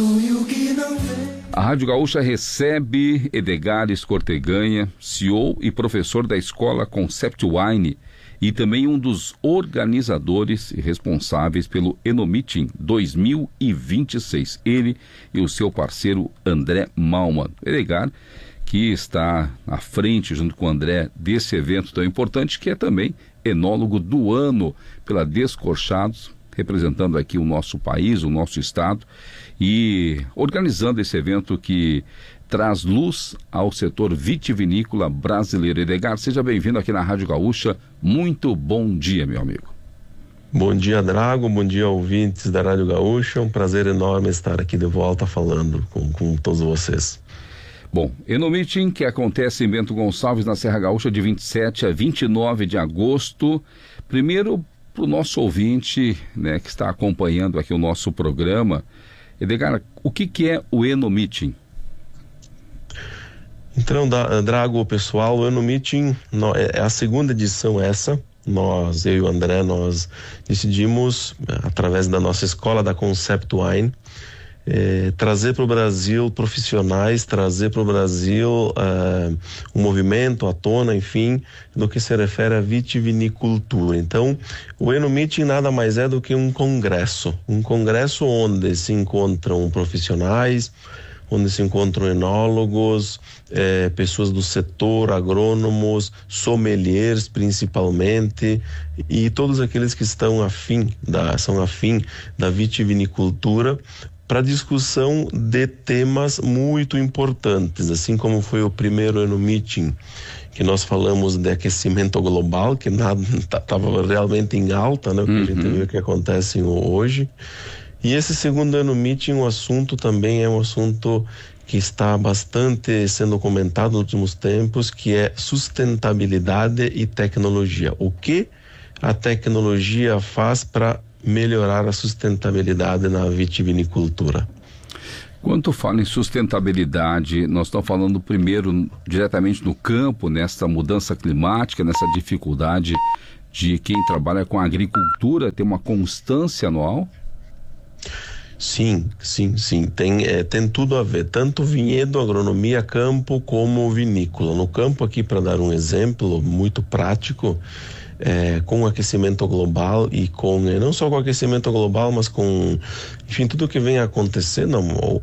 A Rádio Gaúcha recebe Edgar Escorteganha, CEO e professor da escola Concept Wine e também um dos organizadores e responsáveis pelo Enomeeting 2026. Ele e o seu parceiro André Malman. Edgar, que está à frente, junto com o André, desse evento tão importante, que é também enólogo do ano pela Descorchados, representando aqui o nosso país, o nosso estado, e organizando esse evento que traz luz ao setor vitivinícola brasileiro. Edgar, seja bem-vindo aqui na Rádio Gaúcha. Muito bom dia, meu amigo. Bom dia, Drago. Bom dia, ouvintes da Rádio Gaúcha. É um prazer enorme estar aqui de volta falando com todos vocês. Bom, Enomeeting, que acontece em Bento Gonçalves, na Serra Gaúcha, de 27 a 29 de agosto. Primeiro, para o nosso ouvinte, né, que está acompanhando aqui o nosso programa, Edgar, o que é o Enomeeting? Então, Drago, pessoal, o Enomeeting é a segunda edição essa. Eu e o André, nós decidimos, através da nossa escola da Concept Wine, trazer para o Brasil profissionais, trazer para o Brasil o movimento, a tona, enfim, no que se refere à vitivinicultura. Então, o Enomeeting nada mais é do que um congresso onde se encontram profissionais, onde se encontram enólogos, pessoas do setor, agrônomos, sommeliers principalmente, e todos aqueles que são afim da vitivinicultura, para discussão de temas muito importantes, assim como foi o primeiro Enomeeting, que nós falamos de aquecimento global, que estava realmente em alta, né? O que a gente vê que acontece hoje. E esse segundo Enomeeting, o assunto também é um assunto que está bastante sendo comentado nos últimos tempos, que é sustentabilidade e tecnologia. O que a tecnologia faz para melhorar a sustentabilidade na vitivinicultura? Quando tu fala em sustentabilidade, nós estamos falando primeiro diretamente no campo, nessa mudança climática, nessa dificuldade de quem trabalha com a agricultura ter uma constância anual? Sim. Tem tudo a ver, tanto vinhedo, agronomia, campo, como vinícola. No campo aqui, para dar um exemplo muito prático, com o aquecimento global e não só com o aquecimento global, mas com, enfim, tudo que vem acontecendo,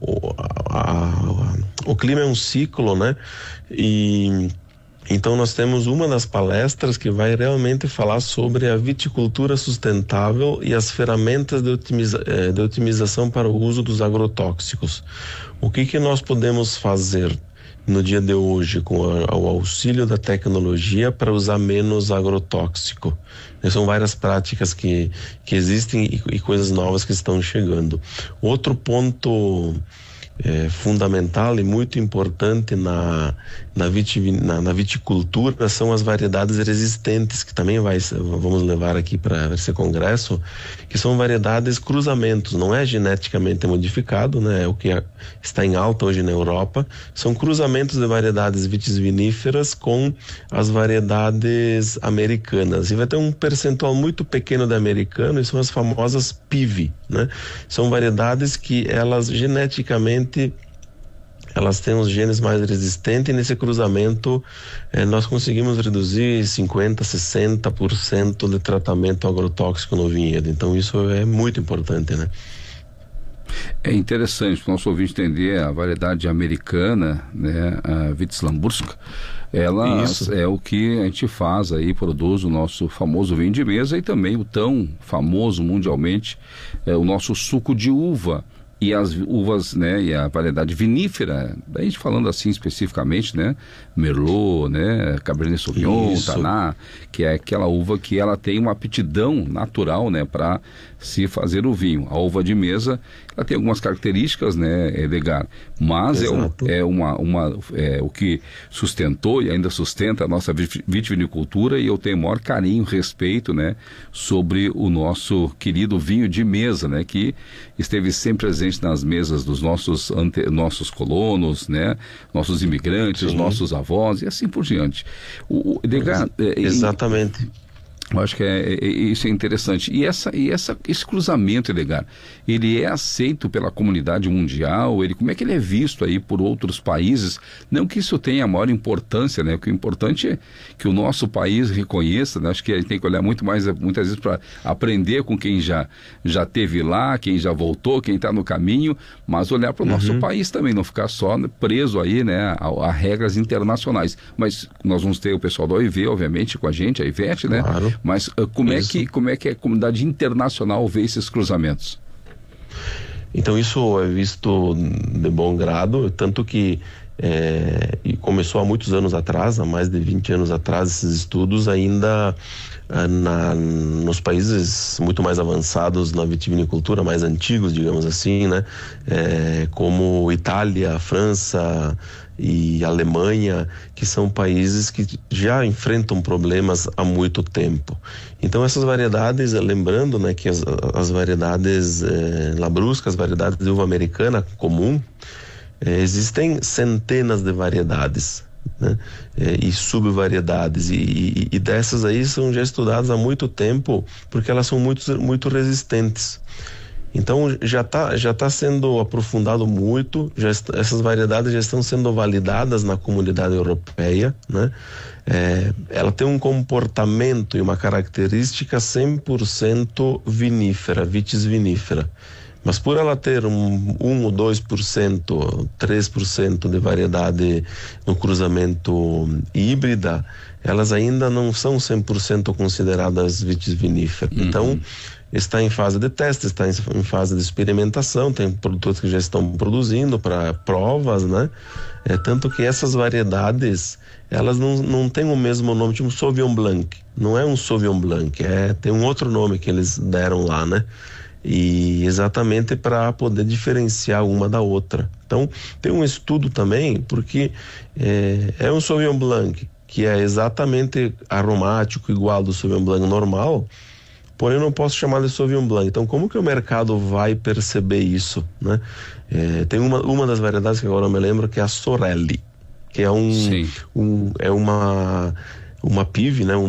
o clima é um ciclo, né? E então nós temos uma das palestras que vai realmente falar sobre a viticultura sustentável e as ferramentas de otimização para o uso dos agrotóxicos. O que nós podemos fazer no dia de hoje com o auxílio da tecnologia para usar menos agrotóxico? São várias práticas que existem e coisas novas que estão chegando. Outro ponto fundamental e muito importante na viticultura são as variedades resistentes, que também vamos levar aqui para esse congresso, que são variedades cruzamentos, não é geneticamente modificado, né? É o que está em alta hoje na Europa, são cruzamentos de variedades vitiviníferas com as variedades americanas, e vai ter um percentual muito pequeno de americano, e são as famosas PIV, né? São variedades que elas geneticamente têm os genes mais resistentes, e nesse cruzamento nós conseguimos reduzir 50%, 60% de tratamento agrotóxico no vinhedo. Então isso é muito importante, né? É interessante para o nosso ouvinte entender a variedade americana, né, a Vitis lambrusca. Ela é o que a gente faz aí, produz o nosso famoso vinho de mesa e também o tão famoso mundialmente, o nosso suco de uva. E as uvas, né, e a variedade vinífera, a gente falando assim especificamente, né, Merlot, né, Cabernet Sauvignon, Taná, que é aquela uva que ela tem uma aptidão natural, né, para se fazer o vinho. A uva de mesa, ela tem algumas características, né, Edgar, mas o que sustentou e ainda sustenta a nossa vitivinicultura, e eu tenho o maior carinho, respeito, né, sobre o nosso querido vinho de mesa, né, que esteve sempre presente nas mesas dos nossos colonos, né, nossos imigrantes, nossos avós e assim por diante. Edgar, exatamente. Eu acho que isso é interessante. E esse cruzamento, Edgar, ele é aceito pela comunidade mundial? Como é que ele é visto aí por outros países? Não que isso tenha a maior importância, né? O que é importante é que o nosso país reconheça, né? Acho que a gente tem que olhar muito mais, muitas vezes, para aprender com quem já esteve lá, quem já voltou, quem está no caminho, mas olhar para o nosso país também, não ficar só preso aí, né, a regras internacionais. Mas nós vamos ter o pessoal da OIV, obviamente, com a gente, a Ivete, né? Claro. Mas como é que a comunidade internacional vê esses cruzamentos? Então isso é visto de bom grado, tanto que e começou há muitos anos atrás, há mais de 20 anos atrás, esses estudos ainda nos países muito mais avançados na vitivinicultura, mais antigos, digamos assim, né? Como Itália, França e Alemanha, que são países que já enfrentam problemas há muito tempo. Então essas variedades, lembrando, né, que as variedades labruscas, as variedades de uva americana comum, existem centenas de variedades, né? E subvariedades, e dessas aí são já estudadas há muito tempo, porque elas são muito resistentes. Então já tá sendo aprofundado muito, essas variedades já estão sendo validadas na comunidade europeia, né? Ela tem um comportamento e uma característica 100% vinífera, vitis vinífera. Mas por ela ter 1 ou 2%, 3% de variedade no cruzamento híbrida, elas ainda não são 100% consideradas vitis viníferas. Então, está em fase de teste, está em fase de experimentação, tem produtores que já estão produzindo para provas, né? Tanto que essas variedades, elas não têm o mesmo nome, tipo Sauvignon Blanc. Não é um Sauvignon Blanc, tem um outro nome que eles deram lá, né? E exatamente para poder diferenciar uma da outra. Então, tem um estudo também, porque é um Sauvignon Blanc, que é exatamente aromático, igual do Sauvignon Blanc normal, porém eu não posso chamar de Sauvignon Blanc. Então, como que o mercado vai perceber isso, né? Tem uma das variedades que agora eu me lembro, que é a Sorelli, que é uma pive, né?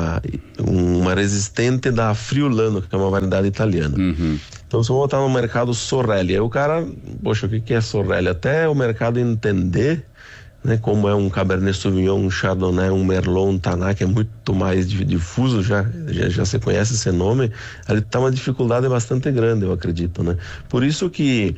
Uma resistente da Friulano, que é uma variedade italiana. Então, se eu botar no mercado Sorelli, aí o cara, poxa, o que é Sorelli? Até o mercado entender, né, como é um Cabernet Sauvignon, um Chardonnay, um Merlot, um Tannat, que é muito mais difuso, já se conhece esse nome, ali está uma dificuldade bastante grande, eu acredito, né? Por isso que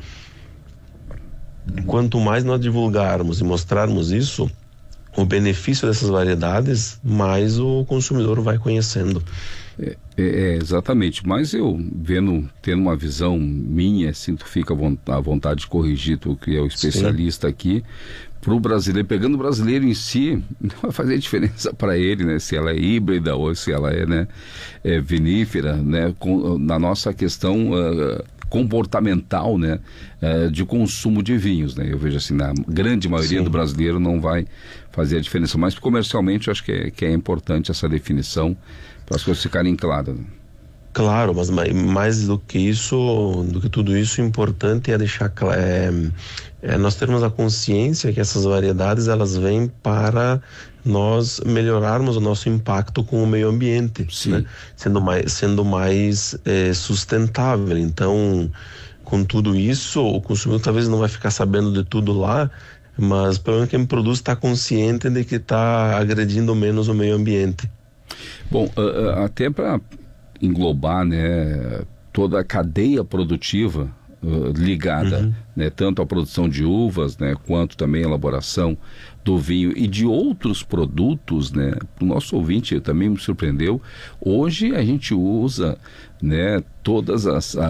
quanto mais nós divulgarmos e mostrarmos isso, o benefício dessas variedades, mais o consumidor vai conhecendo. Exatamente, mas eu tendo uma visão minha, assim, tu fica à vontade de corrigir, tu que é o especialista aqui, para o brasileiro, pegando o brasileiro em si, não vai fazer diferença para ele, né, se ela é híbrida ou se ela é vinífera, né, na nossa questão comportamental, né, de consumo de vinhos, né? Eu vejo assim, na grande maioria do brasileiro não vai fazer a diferença, mas comercialmente eu acho que é importante essa definição para as coisas ficarem claras. Claro, mas mais do que isso, do que tudo isso, o importante é deixar claro, nós termos a consciência que essas variedades, elas vêm para nós melhorarmos o nosso impacto com o meio ambiente, né? Sendo mais sustentável. Então, com tudo isso, o consumidor talvez não vai ficar sabendo de tudo lá, mas pelo menos quem produz está consciente de que está agredindo menos o meio ambiente. Bom, até para englobar, né, toda a cadeia produtiva ligada, né, tanto à produção de uvas, né, quanto também à elaboração do vinho e de outros produtos, né, o nosso ouvinte também me surpreendeu. Hoje a gente usa, né, todos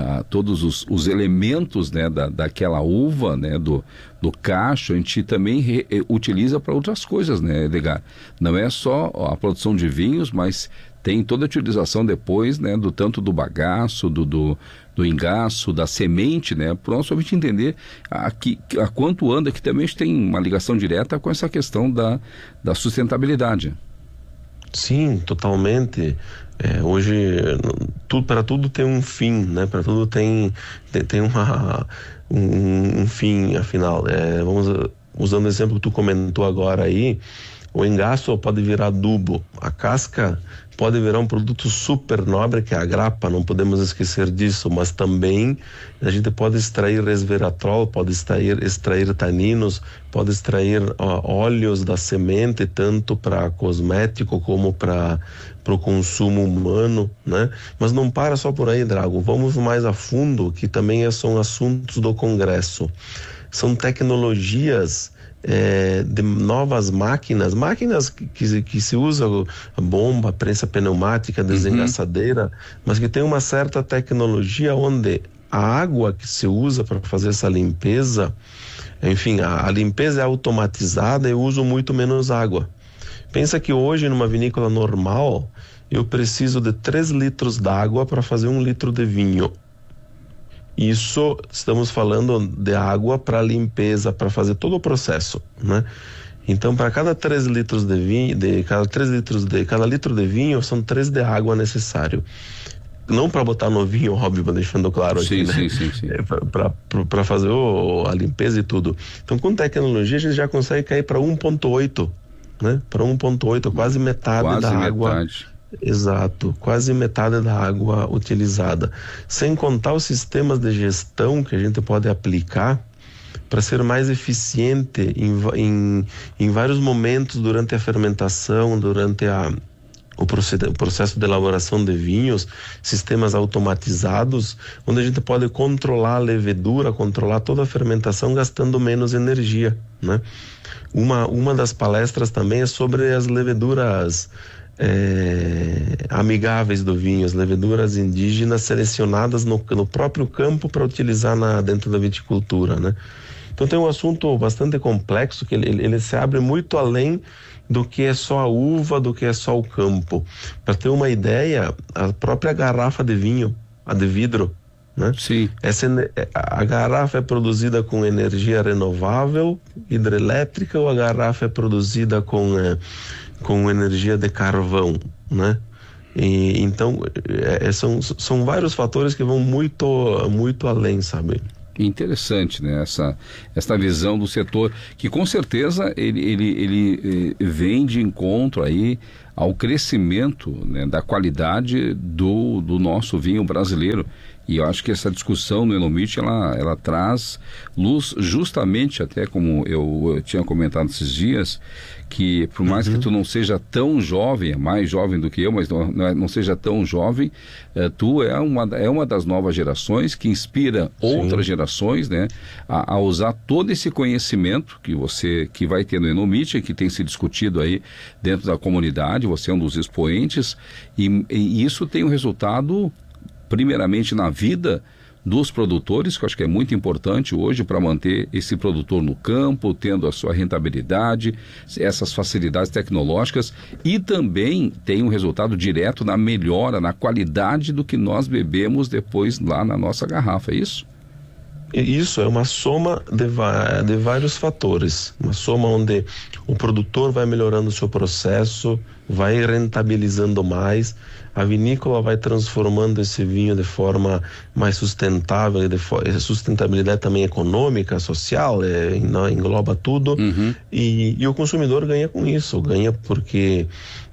os elementos, né, daquela uva, né, do cacho, a gente também utiliza para outras coisas, né, Edgar? Não é só a produção de vinhos, mas tem toda a utilização depois, né, tanto do bagaço, do engaço, da semente, né, para o nosso ouvinte entender a quanto anda, que também a gente tem uma ligação direta com essa questão da sustentabilidade. Sim, totalmente. Hoje, para tudo tem um fim, né, para tudo tem um fim, afinal. Usando o exemplo que tu comentou agora aí, O engaço pode virar adubo, a casca pode virar um produto super nobre, que é a grapa, não podemos esquecer disso, mas também a gente pode extrair resveratrol, pode extrair taninos, pode extrair óleos da semente, tanto para cosmético como para o consumo humano, né? Mas não para só por aí, Drago, vamos mais a fundo, que também são assuntos do Congresso. São tecnologias de novas máquinas que se usa a bomba, prensa pneumática, desengaçadeira, mas que tem uma certa tecnologia onde a água que se usa para fazer essa limpeza, enfim, a limpeza é automatizada e eu uso muito menos água. Pensa que hoje numa vinícola normal eu preciso de 3 litros d'água para fazer 1 litro de vinho. Isso, estamos falando de água para limpeza, para fazer todo o processo, né? Então, para cada 3 litros de vinho, cada litro de vinho, são 3 de água necessário. Não para botar no vinho, óbvio, deixando claro aqui, né? Sim. Para fazer a limpeza e tudo. Então, com tecnologia, a gente já consegue cair para 1,8, né? Para 1,8, quase metade da água. Exato, quase metade da água utilizada. Sem contar os sistemas de gestão que a gente pode aplicar para ser mais eficiente em vários momentos durante a fermentação, durante o processo de elaboração de vinhos, sistemas automatizados, onde a gente pode controlar a levedura, controlar toda a fermentação gastando menos energia, né? Uma das palestras também é sobre as leveduras amigáveis do vinho, as leveduras indígenas selecionadas no próprio campo para utilizar dentro da viticultura, né? Então tem um assunto bastante complexo que ele se abre muito além do que é só a uva, do que é só o campo. Para ter uma ideia, a própria garrafa de vinho, a de vidro, né? Sim. A garrafa é produzida com energia renovável, hidrelétrica, ou a garrafa é produzida com energia de carvão, né? E então são vários fatores que vão muito além, sabe? Interessante, né? Essa visão do setor que com certeza ele vem de encontro aí ao crescimento, né, da qualidade do nosso vinho brasileiro. E eu acho que essa discussão no Enomit, ela traz luz justamente, até como eu tinha comentado esses dias, que por mais que tu não seja tão jovem, é mais jovem do que eu, mas não seja tão jovem, tu é uma das novas gerações que inspira outras gerações, né, a usar todo esse conhecimento que vai ter no Enomit, que tem se discutido aí dentro da comunidade. Você é um dos expoentes e isso tem um resultado primeiramente na vida dos produtores, que eu acho que é muito importante hoje para manter esse produtor no campo, tendo a sua rentabilidade, essas facilidades tecnológicas, e também tem um resultado direto na melhora, na qualidade do que nós bebemos depois lá na nossa garrafa, é isso? Isso é uma soma de vários fatores, uma soma onde o produtor vai melhorando o seu processo, vai rentabilizando mais, a vinícola vai transformando esse vinho de forma mais sustentável, sustentabilidade também econômica, social, engloba tudo, e o consumidor ganha com isso, ganha porque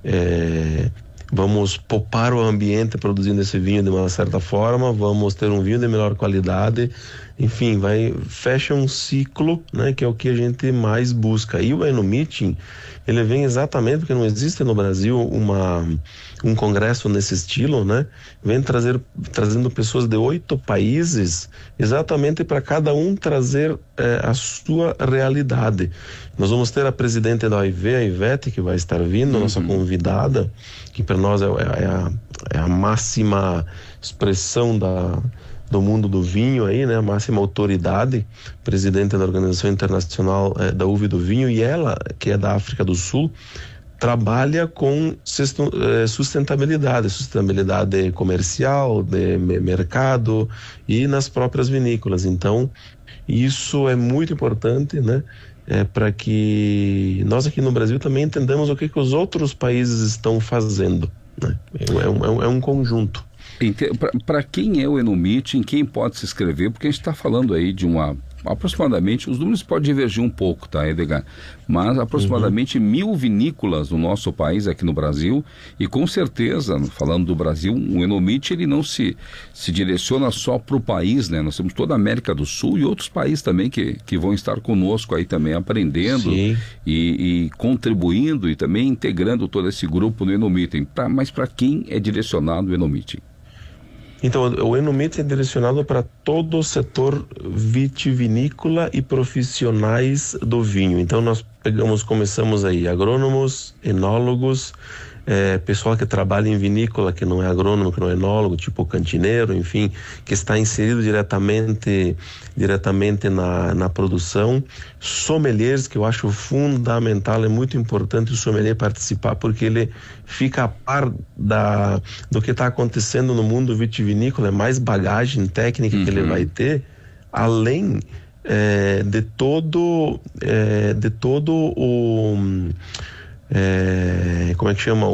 vamos poupar o ambiente produzindo esse vinho de uma certa forma, vamos ter um vinho de melhor qualidade, enfim, fecha um ciclo, né, que é o que a gente mais busca. E o Enomit, ele vem exatamente porque não existe no Brasil um congresso nesse estilo, né? Vem trazendo pessoas de 8 países, exatamente para cada um trazer a sua realidade. Nós vamos ter a presidente da OIV, a Ivete, que vai estar vindo, nossa convidada, que para nós é a máxima expressão do mundo do vinho aí, né? A máxima autoridade, presidente da Organização Internacional da Uva e do Vinho, e ela, que é da África do Sul, trabalha com sustentabilidade comercial, de mercado e nas próprias vinícolas. Então, isso é muito importante, né? Para que nós aqui no Brasil também entendamos o que os outros países estão fazendo, né? É um conjunto. Para quem é o Enomit, em quem pode se inscrever? Porque a gente está falando aí de uma aproximadamente, os números podem divergir um pouco, tá, Edgar? Mas aproximadamente 1.000 vinícolas no nosso país, aqui no Brasil, e com certeza, falando do Brasil, o Enomit, ele não se direciona só para o país, né? Nós temos toda a América do Sul e outros países também que vão estar conosco aí também aprendendo e contribuindo e também integrando todo esse grupo no Enomit. Mas para quem é direcionado o Enomit? Então, o Enomit é direcionado para todo o setor vitivinícola e profissionais do vinho. Então, nós começamos aí agrônomos, enólogos, pessoal que trabalha em vinícola, que não é agrônomo, que não é enólogo, tipo cantineiro, enfim, que está inserido diretamente na produção. Sommeliers, que eu acho fundamental, é muito importante o sommelier participar, porque ele fica a par do que está acontecendo no mundo vitivinícola, é mais bagagem técnica que ele vai ter, além de todo o como é que chama,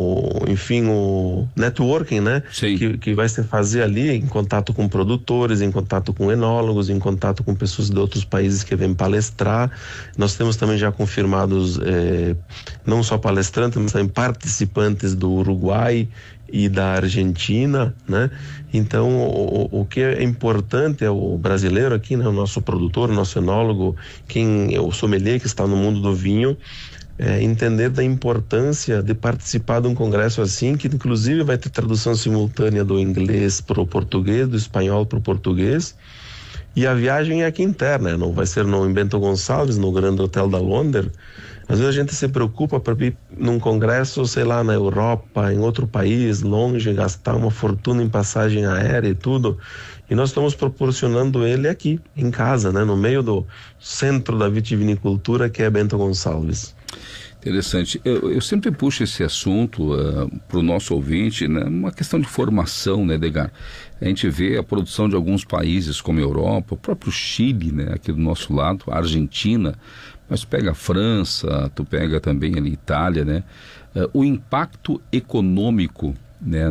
o networking, né? Que vai se fazer ali em contato com produtores, em contato com enólogos, em contato com pessoas de outros países que vêm palestrar. Nós temos também já confirmados não só palestrantes, mas também participantes do Uruguai e da Argentina, né? Então, o que é importante é o brasileiro aqui, né? O nosso produtor, o nosso enólogo, o sommelier que está no mundo do vinho, entender da importância de participar de um congresso assim, que inclusive vai ter tradução simultânea do inglês para o português, do espanhol para o português, e a viagem é aqui interna, não vai ser em Bento Gonçalves, no Grande Hotel da Londres. Às vezes a gente se preocupa para ir num congresso, sei lá, na Europa, em outro país, longe, gastar uma fortuna em passagem aérea e tudo, e nós estamos proporcionando ele aqui, em casa, né, no meio do centro da vitivinicultura, que é Bento Gonçalves. Interessante. Eu sempre puxo esse assunto para o nosso ouvinte, né? Uma questão de formação, né, Edgar? A gente vê a produção de alguns países como a Europa, o próprio Chile, né, aqui do nosso lado, a Argentina, mas tu pega a França, tu pega também ali a Itália, né? O impacto econômico, né,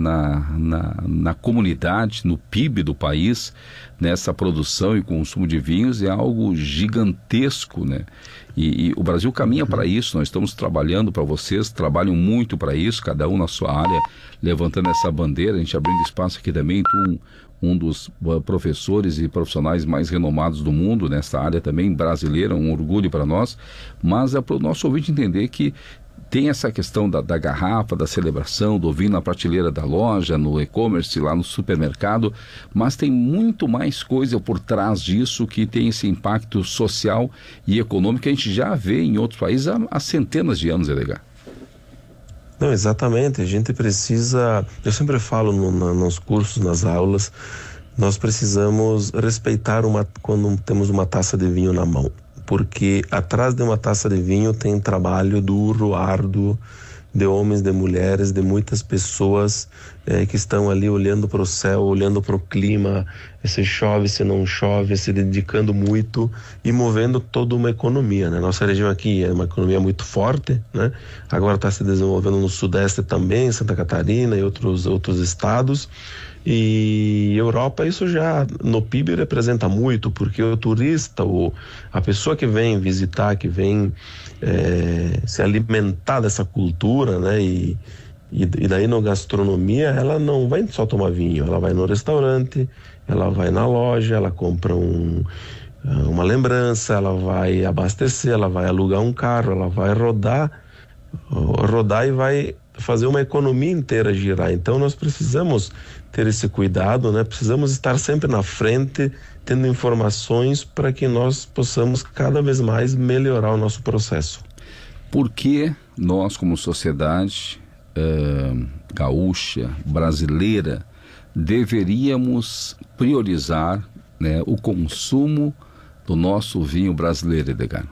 na comunidade, no PIB do país, nessa produção e consumo de vinhos é algo gigantesco, né? E o Brasil caminha para isso, nós estamos trabalhando para vocês, trabalham muito para isso, cada um na sua área, levantando essa bandeira, a gente abrindo espaço aqui também, um dos professores e profissionais mais renomados do mundo nessa área também, brasileira, um orgulho para nós, mas é para o nosso ouvinte entender que tem essa questão da garrafa, da celebração, do vinho na prateleira da loja, no e-commerce, lá no supermercado, mas tem muito mais coisa por trás disso que tem esse impacto social e econômico que a gente já vê em outros países há centenas de anos, Edgar. Não, exatamente, a gente precisa, eu sempre falo nos cursos, nas aulas, nós precisamos respeitar quando temos uma taça de vinho na mão. Porque atrás de uma taça de vinho tem trabalho duro, árduo, de homens, de mulheres, de muitas pessoas que estão ali olhando para o céu, olhando para o clima, se chove, se não chove, se dedicando muito e movendo toda uma economia, né? Nossa região aqui é uma economia muito forte, né? Agora está se desenvolvendo no Sudeste também, Santa Catarina e outros estados. E Europa, isso já no PIB representa muito, porque o turista, a pessoa que vem visitar, que vem se alimentar dessa cultura, né? E daí na gastronomia, ela não vai só tomar vinho, ela vai no restaurante, ela vai na loja, ela compra uma lembrança, ela vai abastecer, ela vai alugar um carro, ela vai rodar e vai fazer uma economia inteira girar. Então nós precisamos ter esse cuidado, né? Precisamos estar sempre na frente, tendo informações para que nós possamos cada vez mais melhorar o nosso processo. Por que nós, como sociedade gaúcha, brasileira, deveríamos priorizar, né, o consumo do nosso vinho brasileiro, Edgar?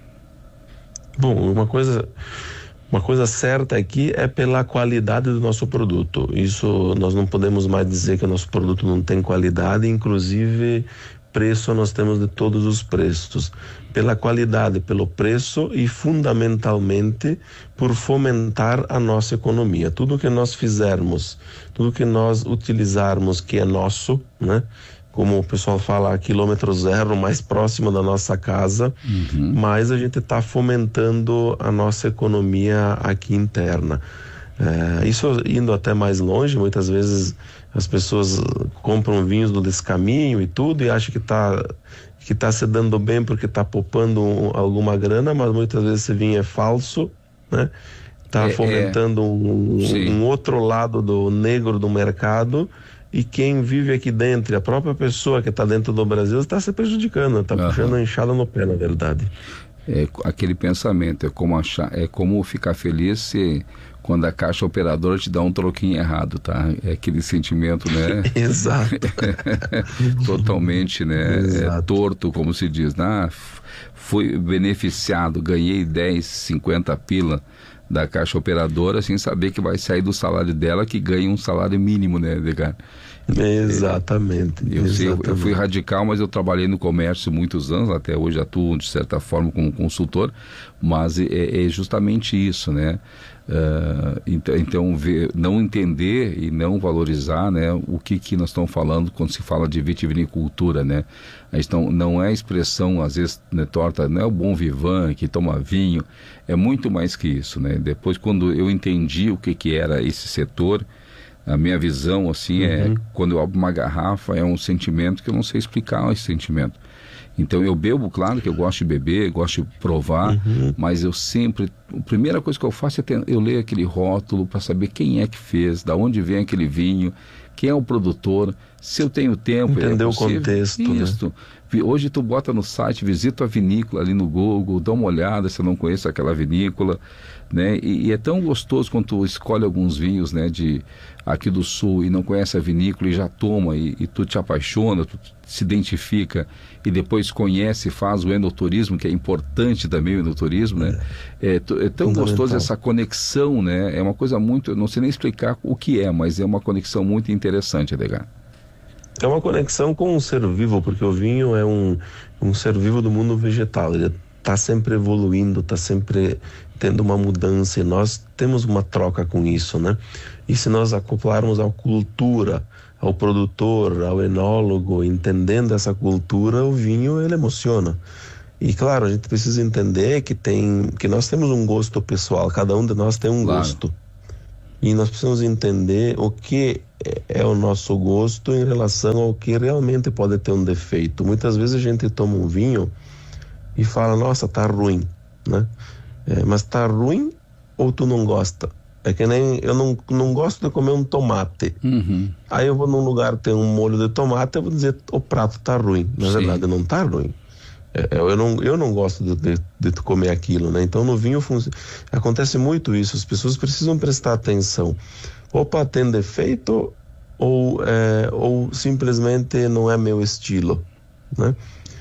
Bom, uma coisa certa aqui é pela qualidade do nosso produto. Isso nós não podemos mais dizer que o nosso produto não tem qualidade, inclusive preço nós temos de todos os preços. Pela qualidade, pelo preço e fundamentalmente por fomentar a nossa economia. Tudo que nós fizermos, tudo que nós utilizarmos que é nosso, né? como o pessoal fala, a quilômetro zero, mais próximo da nossa casa, mas a gente está fomentando a nossa economia aqui interna. Isso indo até mais longe, muitas vezes as pessoas compram vinhos do descaminho e tudo e acham que tá se dando bem porque está poupando alguma grana, mas muitas vezes esse vinho é falso, né? Está fomentando um outro lado do negro do mercado, e quem vive aqui dentro, a própria pessoa que está dentro do Brasil, está se prejudicando, está puxando a enxada no pé, na verdade. Aquele pensamento, é como ficar feliz quando a caixa operadora te dá um troquinho errado, tá? É aquele sentimento, né? Exato. Totalmente, né? Torto, como se diz. Fui beneficiado, ganhei 10, 50 pila da caixa operadora sem saber que vai sair do salário dela, que ganha um salário mínimo, né, Edgar? Exatamente. Eu fui radical, mas eu trabalhei no comércio muitos anos, até hoje atuo de certa forma como consultor, mas é justamente isso, né? Então não entender e não valorizar, né, o que nós estamos falando quando se fala de vitivinicultura, né? Não é expressão, às vezes, né, torta, não é o bom vivant que toma vinho, é muito mais que isso, né? Depois, quando eu entendi o que era esse setor, a minha visão, assim, quando eu abro uma garrafa, é um sentimento que eu não sei explicar esse sentimento. Então eu bebo, claro que eu gosto de beber, gosto de provar, mas eu sempre, a primeira coisa que eu faço é eu leio aquele rótulo para saber quem é que fez, da onde vem aquele vinho, quem é o produtor, se eu tenho tempo. Entender o contexto, isso, né? Hoje tu bota no site, visita a vinícola ali no Google, dá uma olhada se eu não conheço aquela vinícola, né? E é tão gostoso quando tu escolhe alguns vinhos, né, aqui do sul e não conhece a vinícola e já toma e tu te apaixona, tu se identifica e depois conhece e faz o enoturismo, que é importante também o enoturismo, né? É tão gostoso essa conexão, né? É uma coisa muito, eu não sei nem explicar o que é, mas é uma conexão muito interessante, Edgar. É uma conexão com um ser vivo, porque o vinho é um ser vivo do mundo vegetal. Ele está sempre evoluindo, está sempre tendo uma mudança, e nós temos uma troca com isso, né? E se nós acoplarmos à cultura, ao produtor, ao enólogo, entendendo essa cultura, o vinho, ele emociona. E claro, a gente precisa entender que nós temos um gosto pessoal, cada um de nós tem um gosto. E nós precisamos entender o que é o nosso gosto em relação ao que realmente pode ter um defeito. Muitas vezes a gente toma um vinho e fala, nossa, tá ruim, né? Mas tá ruim ou tu não gosta? É que nem eu não gosto de comer um tomate. Aí eu vou num lugar que tem um molho de tomate, eu vou dizer, o prato tá ruim. Na verdade, não tá ruim. Eu não gosto de comer aquilo, né? Então no vinho acontece muito isso. As pessoas precisam prestar atenção. Opa, tem defeito ou simplesmente não é meu estilo, né?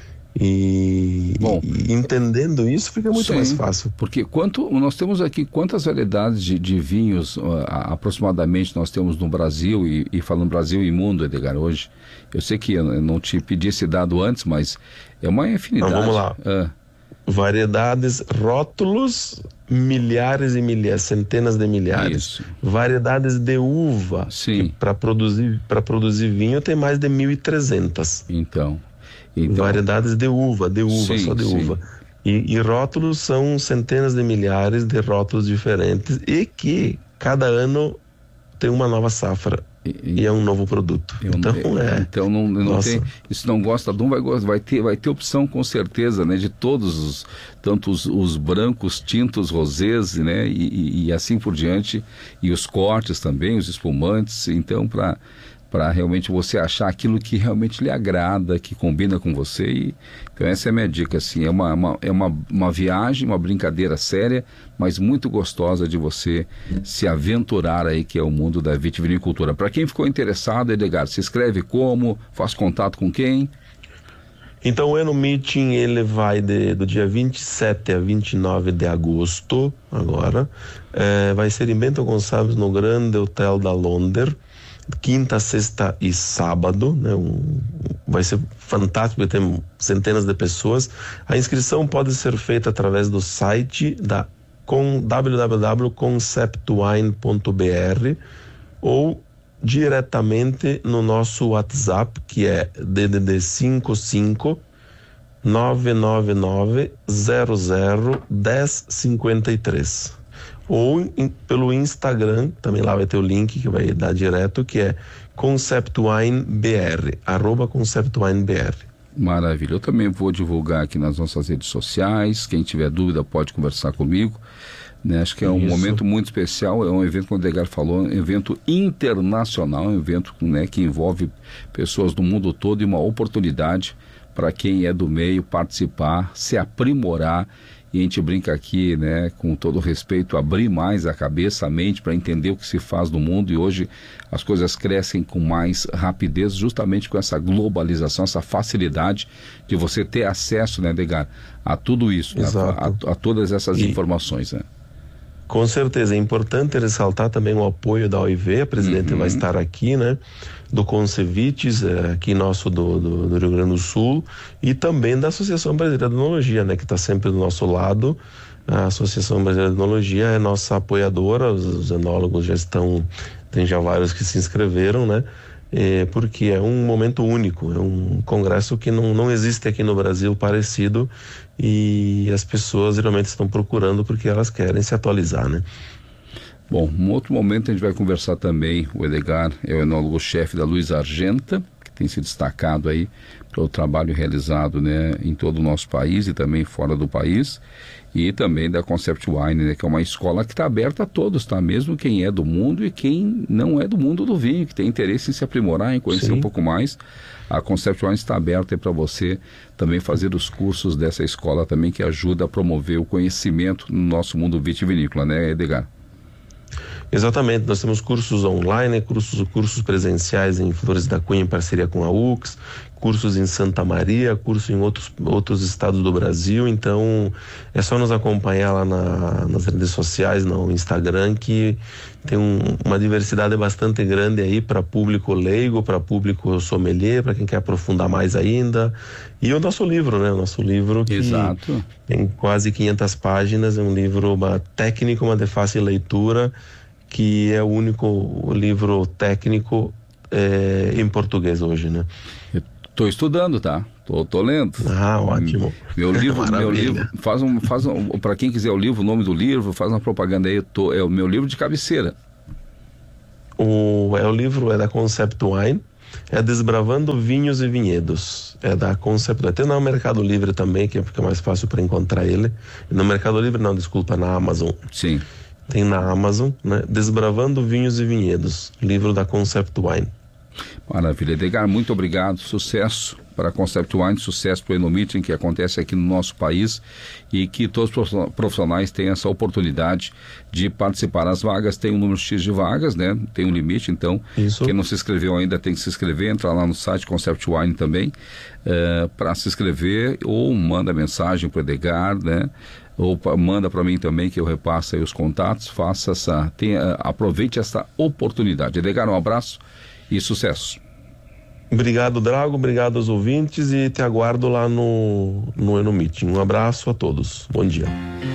E entendendo isso fica muito mais fácil. Porque nós temos aqui quantas variedades de vinhos aproximadamente nós temos no Brasil, e falando Brasil e mundo, Edgar, hoje? Eu sei que eu não te pedi esse dado antes, mas é uma infinidade. Vamos lá. Variedades, rótulos, milhares e milhares, centenas de milhares. Isso. Variedades de uva, que para produzir vinho tem mais de 1.300. Então, variedades de uva, sim, só de uva. E rótulos são centenas de milhares de rótulos diferentes e que cada ano tem uma nova safra e é um novo produto. Então não tem, se não gosta de um, vai ter opção com certeza, né, de todos tanto os brancos, tintos, rosés, né, e assim por diante, e os cortes também, os espumantes. Então para realmente você achar aquilo que realmente lhe agrada, que combina com você. Então essa é a minha dica, assim, é uma viagem, uma brincadeira séria, mas muito gostosa de você se aventurar aí, que é o mundo da vitivinicultura. Para quem ficou interessado, Edgar, se inscreve como? Faz contato com quem? Então o Enomeeting, ele vai do dia 27 a 29 de agosto, agora, vai ser em Bento Gonçalves, no Grande Hotel da Londer, quinta, sexta e sábado, né? Vai ser fantástico, tem centenas de pessoas. A inscrição pode ser feita através do site www.conceptwine.br ou diretamente no nosso WhatsApp, que é DDD 55 999 00 1053. Ou pelo Instagram, também lá vai ter o link que vai dar direto, que é ConceptWineBR, @ConceptWineBR. Maravilha. Eu também vou divulgar aqui nas nossas redes sociais. Quem tiver dúvida pode conversar comigo. Né? Acho que é um momento muito especial. É um evento, como o Edgar falou, um evento internacional, um evento, né, que envolve pessoas do mundo todo e uma oportunidade para quem é do meio participar, se aprimorar. E a gente brinca aqui, né, com todo respeito, abrir mais a cabeça, a mente para entender o que se faz no mundo. E hoje as coisas crescem com mais rapidez, justamente com essa globalização, essa facilidade de você ter acesso, né, Edgar, a tudo isso, né, a todas essas informações, né? Com certeza, é importante ressaltar também o apoio da OIV, a presidente vai estar aqui, né, do Concevites, aqui nosso do Rio Grande do Sul, e também da Associação Brasileira de Enologia, né, que está sempre do nosso lado. A Associação Brasileira de Enologia é nossa apoiadora, os enólogos tem já vários que se inscreveram, né, porque é um momento único, é um congresso que não existe aqui no Brasil parecido, e as pessoas geralmente estão procurando porque elas querem se atualizar, né? Bom, um outro momento a gente vai conversar também, o Edgar é o enólogo-chefe da Luiz Argenta, que tem se destacado aí pelo trabalho realizado, né, em todo o nosso país e também fora do país, e também da Concept Wine, né, que é uma escola que está aberta a todos, tá? Mesmo quem é do mundo e quem não é do mundo do vinho, que tem interesse em se aprimorar, em conhecer um pouco mais. A Concept Wine está aberta para você também fazer os cursos dessa escola também, que ajuda a promover o conhecimento no nosso mundo vitivinícola, né, Edgar? Exatamente, nós temos cursos online, cursos presenciais em Flores da Cunha em parceria com a UX, cursos em Santa Maria, cursos em outros estados do Brasil. Então é só nos acompanhar lá nas redes sociais, no Instagram, que tem uma diversidade bastante grande aí para público leigo, para público sommelier, para quem quer aprofundar mais ainda. E o nosso livro, né? O nosso livro que tem quase 500 páginas, é um livro técnico, uma de fácil leitura, que é o único livro técnico em português hoje, né? Tô estudando, tá? Tô lendo. Ah, ótimo. Meu livro, faz para quem quiser o livro, o nome do livro, faz uma propaganda aí. É o meu livro de cabeceira. O livro é da Concept Wine, é Desbravando Vinhos e Vinhedos. É da Concept Wine. Tem no Mercado Livre também, que fica mais fácil para encontrar ele. No Mercado Livre não, desculpa, na Amazon. Sim. Tem na Amazon, né? Desbravando Vinhos e Vinhedos, livro da Concept Wine. Maravilha. Edgar, muito obrigado, sucesso para a Concept Wine, sucesso para o Enomeeting, que acontece aqui no nosso país, e que todos os profissionais tenham essa oportunidade de participar. As vagas têm um número X de vagas, né? Tem um limite, então quem não se inscreveu ainda tem que se inscrever, entrar lá no site Concept Wine também, para se inscrever, ou manda mensagem para o Edgar, né? Ou manda para mim também, que eu repasso aí os contatos, aproveite essa oportunidade. Edgar, um abraço e sucesso. Obrigado, Drago, obrigado aos ouvintes, e te aguardo lá no Enomeeting. Um abraço a todos, bom dia.